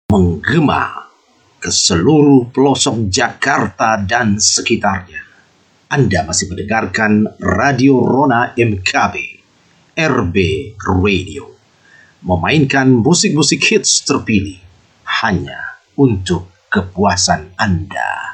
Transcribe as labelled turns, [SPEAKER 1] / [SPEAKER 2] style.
[SPEAKER 1] menggema ke seluruh pelosok Jakarta dan sekitarnya. Anda masih mendengarkan Radio Rona MKB, RB Radio, memainkan musik-musik hits terpilih hanya untuk kepuasan Anda.